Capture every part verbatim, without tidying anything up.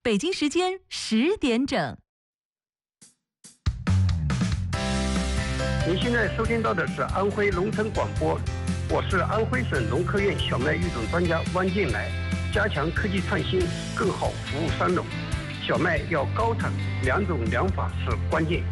北京时间十点整。 您现在收听到的是安徽农村广播，我是安徽省农科院小麦育种专家汪建来。加强科技创新，更好服务三农。小麦要高产，两种两法是关键。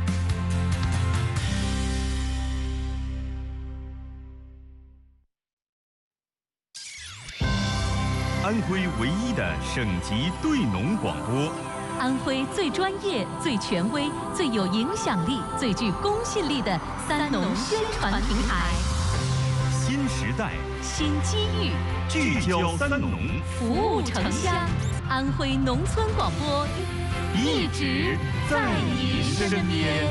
安徽唯一的省级对农广播， 安徽最专业、最权威、最有影响力、最具公信力的三农宣传平台。 新时代， 新机遇， 聚焦三农， 服务城乡。安徽农村广播，一直在你身边。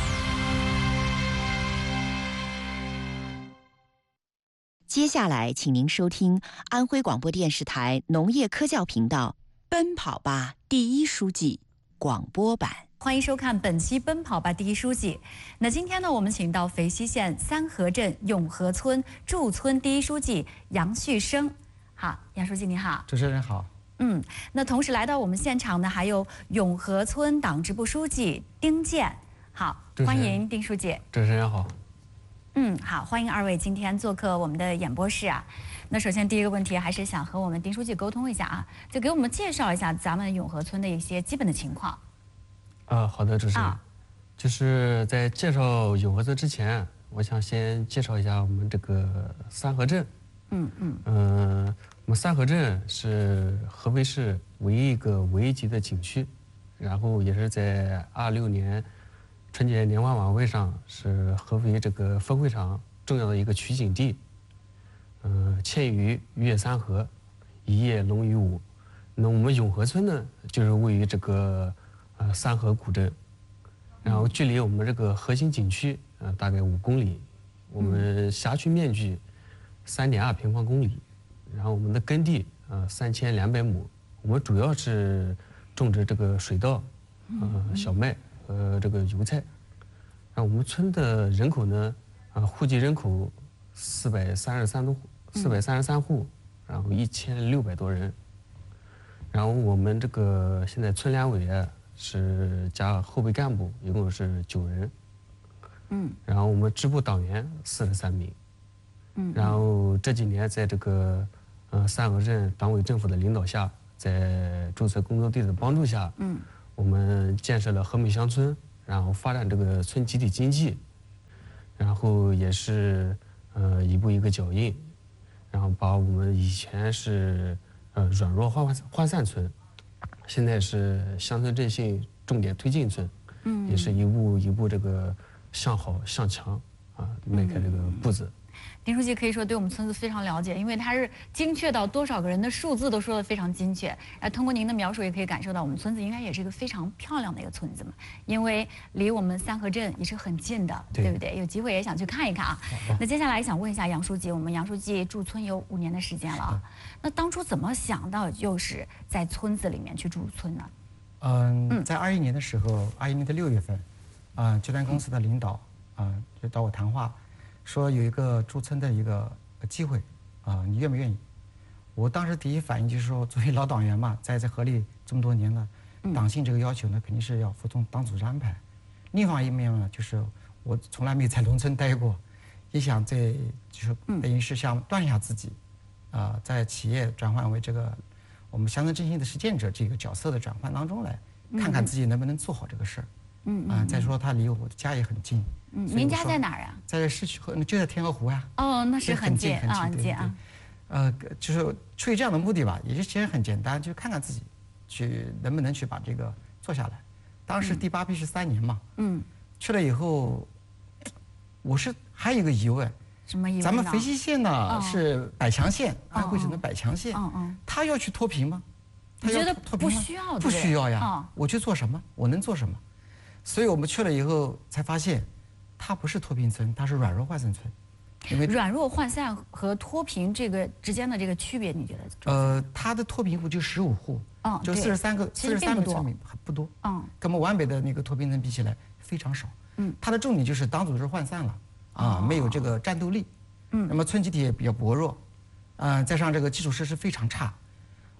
接下来，请您收听安徽广播电视台农业科教频道《奔跑吧第一书记》广播版。 欢迎收看本期《奔跑吧第一书记》。那今天呢，我们请到肥西县三河镇永和村驻村第一书记杨旭生。好，杨书记你好。 主持人好。 嗯，那同时来到我们现场呢，还有永和村党支部书记丁健。好，欢迎丁书记。 主持人好。 嗯，好，欢迎二位今天做客我们的演播室啊。那首先第一个问题，还是想和我们丁书记沟通一下啊，就给我们介绍一下咱们永和村的一些基本的情况。 啊，好的，主持人。啊、就是在介绍永和村之前，我想先介绍一下我们这个三河镇。 嗯嗯。 嗯、呃，我们三河镇是合肥市唯一一个五 A 级的景区，然后也是在二六年春节联欢晚会上是合肥这个分会场重要的一个取景地。嗯、呃，千余跃三河，一叶龙与舞。那我们永和村呢，就是位于这个呃三河古镇，然后距离我们这个核心景区呃大概五公里，我们辖区面积三点二平方公里，然后我们的耕地呃三千两百亩，我们主要是种植这个水稻、呃小麦和这个油菜。然后我们村的人口呢，啊、呃、户籍人口四百三十三多户，四百三十三户，然后一千六百多人。然后我们这个现在村联委啊是加后备干部，一共是九人。 嗯。 然后我们支部党员四十三名。 嗯。 然后这几年在这个呃三河镇党委政府的领导下，在注册工作队的帮助下， 嗯， 我们建设了和美乡村，然后发展这个村集体经济，然后也是呃一步一个脚印，然后把我们以前是呃软弱涣涣散村，现在是乡村振兴重点推进村， 嗯， 也是一步一步这个向好向强啊迈开这个步子。 丁书记可以说对我们村子非常了解，因为他是精确到多少个人的数字都说得非常精确。呃，通过您的描述也可以感受到我们村子应该也是一个非常漂亮的一个村子嘛，因为离我们三河镇也是很近的， 对, 对不对？有机会也想去看一看啊。那接下来想问一下杨书记，我们杨书记驻村有五年的时间了啊，那当初怎么想到就是在村子里面去驻村呢？ 嗯，嗯在二一年的时候，二一年的六月份，啊、呃，集团公司的领导啊、呃、就找我谈话。说有一个驻村的一个机会，啊、呃，你愿不愿意？我当时第一反应就是说，作为老党员嘛，在这河里这么多年了，党性这个要求呢，肯定是要服从党组织安排。另外一面呢，就是我从来没有在农村待过，也想在就是等于是想锻炼一下自己，啊、呃，在企业转换为这个我们乡村振兴的实践者这个角色的转换当中来，看看自己能不能做好这个事儿。嗯啊、呃，再说他离我的家也很近。 嗯，您家在哪儿啊？ 在市区，就在天鹅湖呀。 哦，那是很近很近很近啊。 呃，就是出于这样的目的吧，也是其实很简单，就看看自己，去能不能去把这个做下来。当时第八批是三年嘛。嗯。去了以后，我是还有一个疑问。 什么疑问？ 咱们肥西县呢、哦、是百强县，安徽省的百强县。 嗯嗯。 他要去脱贫吗？ 你觉得不需要？ 不需要呀。 哦、 我去做什么？我能做什么？所以我们去了以后才发现。它不是脱贫村，它是软弱涣散村。 因为软弱涣散和脱贫这个之间的这个区别，你觉得？ 呃，它的脱贫户就十五户， 嗯， 就四十三个， 四十三个村民不多，嗯，跟我们皖北的那个脱贫村比起来非常少。嗯，它的重点就是党组织涣散了，啊，没有这个战斗力。嗯，那么村集体也比较薄弱，嗯，再上这个基础设施非常差。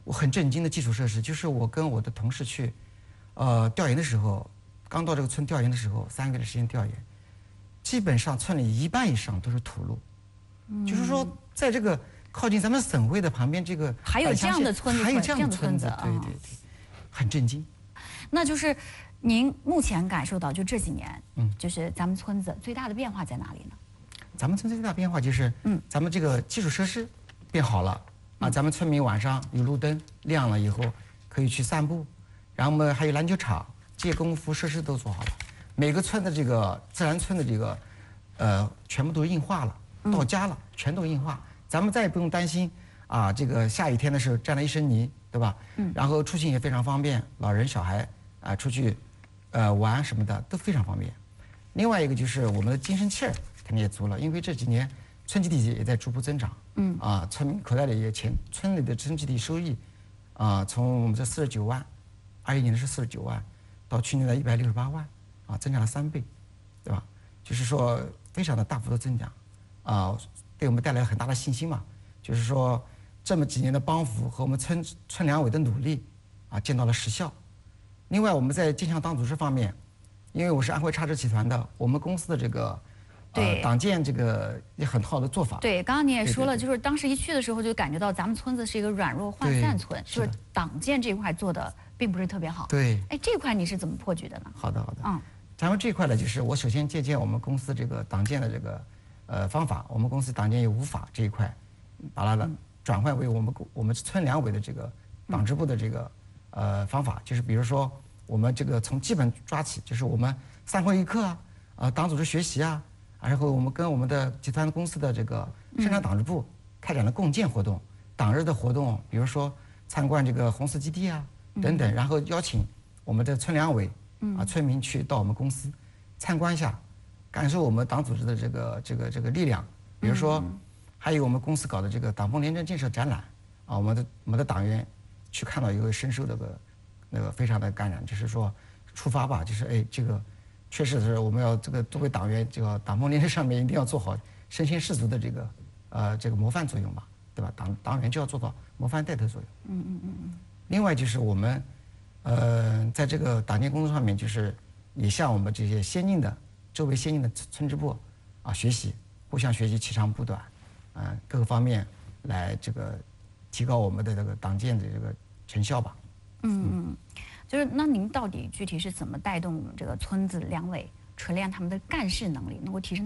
我很震惊的基础设施，就是我跟我的同事去，呃，调研的时候，刚到这个村调研的时候，三个月的时间调研，基本上村里一半以上都是土路，嗯、就是说，在这个靠近咱们省会的旁边这个还有这样的村子， 还有这样的村子，对对对，很震惊。 那就是您目前感受到，就这几年，嗯，就是咱们村子最大的变化在哪里呢？ 咱们村子最大变化就是，嗯，咱们这个基础设施变好了啊，咱们村民晚上有路灯亮了以后可以去散步，然后我们还有篮球场，这些公共服务设施都做好了。每个村的这个自然村的这个，呃，全部都硬化了，到家了，全都硬化，咱们再也不用担心啊，这个下雨天的时候沾了一身泥，对吧？嗯，然后出行也非常方便，老人小孩啊出去，呃玩什么的都非常方便。另外一个就是我们的精神气儿肯定也足了，因为这几年村集体也在逐步增长，嗯啊，村民口袋里也钱，村里的村集体收益，啊，从我们这四十九万，二一年的是四十九万，到去年的一百六十八万，啊，增长了三倍，对吧？就是说非常的大幅度增长，啊，给我们带来很大的信心嘛。就是说这么几年的帮扶和我们村村两委的努力，啊，见到了实效。另外我们在建强党组织方面，因为我是安徽插枝集团的，我们公司的这个。 对、 呃，党建这个也很好的做法。 对，刚刚你也说了，就是当时一去的时候就感觉到咱们村子是一个软弱涣散村，就是党建这一块做的并不是特别好。 对， 哎，这块你是怎么破局的呢？ 好的，好的。嗯，咱们这块呢，就是我首先借鉴我们公司这个党建的这个呃方法，我们公司党建业务法这一块，把它的转换为我们我们村两委的这个党支部的这个呃方法，就是比如说我们这个从基本抓起，就是我们三会一课啊，呃，党组织学习啊。然后我们跟我们的集团公司的这个生产党支部开展了共建活动，党日的活动，比如说参观这个红色基地啊等等，然后邀请我们的村两委啊村民去到我们公司参观一下，感受我们党组织的这个这个这个力量。比如说，还有我们公司搞的这个党风廉政建设展览啊，我们的我们的党员去看到一个深受这个那个非常的感染，就是说触发吧，就是哎这个。确实是我们要这个作为党员，这个党风廉政上面一定要做好身先士卒的这个呃这个模范作用吧，对吧？党党员就要做到模范带头作用。嗯嗯嗯嗯。另外就是我们呃在这个党建工作上面，就是也向我们这些先进的周围先进的村支部啊学习，互相学习取长补短，啊、呃、各个方面来这个提高我们的这个党建的这个成效吧。 嗯嗯。就是那您到底具体是怎么带动我们这个村子两委锤炼他们的干事能力，能够提升？